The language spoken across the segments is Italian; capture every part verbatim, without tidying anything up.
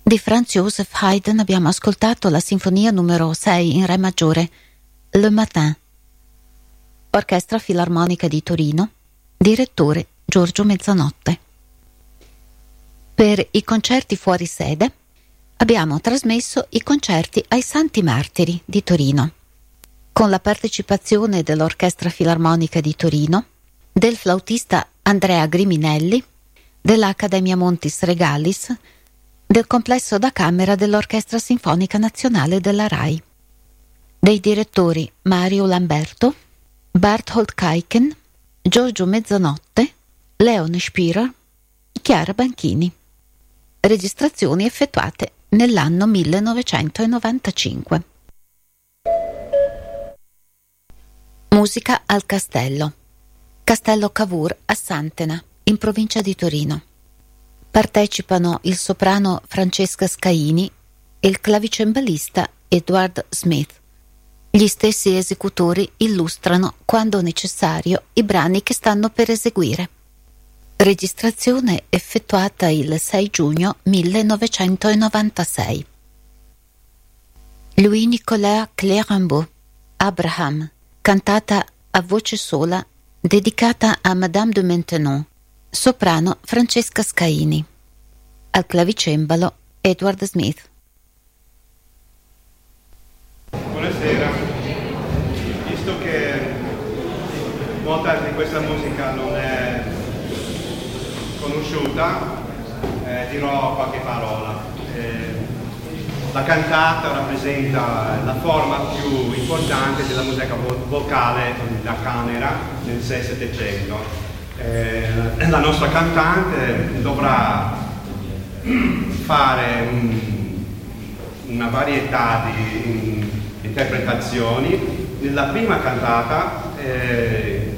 Di Franz Joseph Haydn abbiamo ascoltato la sinfonia numero sei in re maggiore, Le Matin. Orchestra Filarmonica di Torino, direttore Giorgio Mezzanotte. Per i concerti fuori sede abbiamo trasmesso i concerti ai Santi Martiri di Torino, con la partecipazione dell'Orchestra Filarmonica di Torino, del flautista Andrea Griminelli, dell'Accademia Montis Regalis, del complesso da camera dell'Orchestra Sinfonica Nazionale della RAI, dei direttori Mario Lamberto, Barthold Kaiken, Giorgio Mezzanotte, Leon Spierer, Chiara Banchini. Registrazioni effettuate nell'anno millenovecentonovantacinque. Musica al Castello. Castello Cavour a Santena, in provincia di Torino. Partecipano il soprano Francesca Scaini e il clavicembalista Edward Smith. Gli stessi esecutori illustrano, quando necessario, i brani che stanno per eseguire. Registrazione effettuata il sei giugno millenovecentonovantasei. Louis-Nicolas Clérambault, Abraham, cantata a voce sola, dedicata a Madame de Maintenon, soprano Francesca Scaini. Al clavicembalo Edward Smith. Buonasera. Visto che molta di questa musica non è conosciuta, eh, dirò qualche parola. Eh, la cantata rappresenta la forma più importante della musica vo- vocale da camera nel sei settecento. Eh, la nostra cantante dovrà fare un, una varietà di um, interpretazioni. Nella prima cantata eh,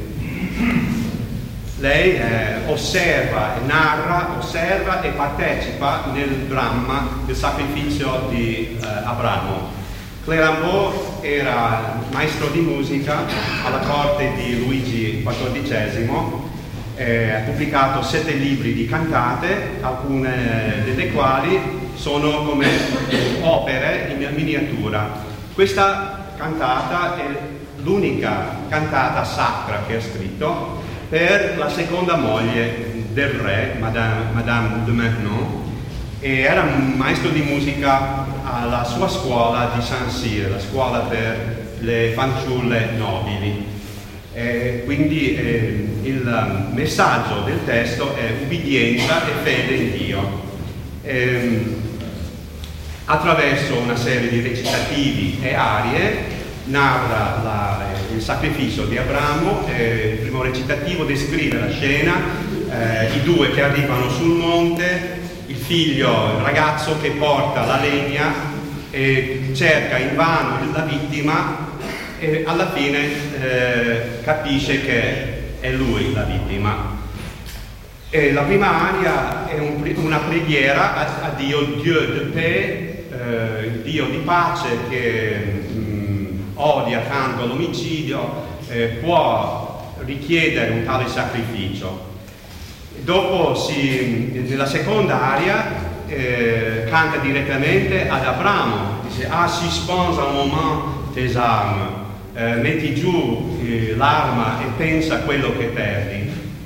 lei eh, osserva, narra, osserva e partecipa nel dramma del sacrificio di eh, Abramo. Clérambault era maestro di musica alla corte di Luigi quattordicesimo, eh, ha pubblicato sette libri di cantate, alcune delle quali sono come opere in miniatura. Questa cantata è l'unica cantata sacra che ha scritto per la seconda moglie del re, Madame, Madame de Maintenon, e era un maestro di musica alla sua scuola di Saint-Cyr, la scuola per le fanciulle nobili. E quindi eh, il messaggio del testo è ubbidienza e fede in Dio. E, attraverso una serie di recitativi e arie narra la, il sacrificio di Abramo. Eh, il primo recitativo descrive la scena, eh, i due che arrivano sul monte, il figlio, il ragazzo che porta la legna e cerca invano la vittima e alla fine eh, capisce che è lui la vittima. E la prima aria è un, una preghiera a, a Dio, Dieu de paix, eh, il Dio di pace che mh, odia tanto l'omicidio, eh, può richiedere un tale sacrificio. Dopo si, nella seconda aria eh, canta direttamente ad Abramo, dice ah suspends un moment tes armes, eh, metti giù eh, l'arma e pensa a quello che perdi.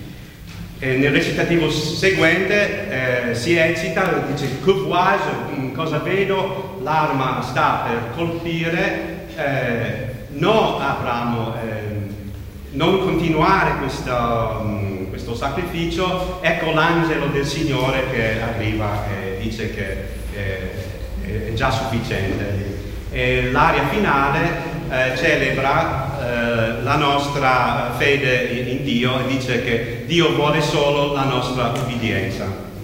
E nel recitativo seguente eh, si eccita, dice que vois-je, cosa vedo, l'arma sta per colpire, eh, no Abramo, eh, non continuare questo, um, questo sacrificio, ecco l'angelo del Signore che arriva e dice che eh, è già sufficiente. E l'aria finale eh, celebra eh, la nostra fede in Dio e dice che Dio vuole solo la nostra ubbidienza.